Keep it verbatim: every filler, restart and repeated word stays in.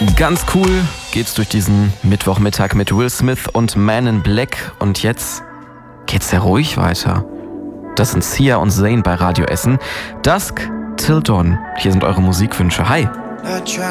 Ganz cool geht's durch diesen Mittwochmittag mit Will Smith und Man in Black. Und jetzt geht's sehr ruhig weiter. Das sind Sia und Zayn bei Radio Essen. Dusk Till Dawn. Hier sind eure Musikwünsche. Hi.